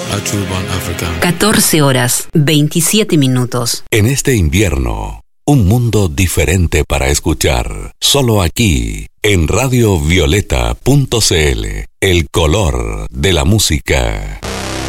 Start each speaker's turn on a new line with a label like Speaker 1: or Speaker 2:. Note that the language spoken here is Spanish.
Speaker 1: a true born African.
Speaker 2: 14 horas, 27 minutos.
Speaker 3: En este invierno, un mundo diferente para escuchar. Solo aquí, en radiovioleta.cl, el color de la música.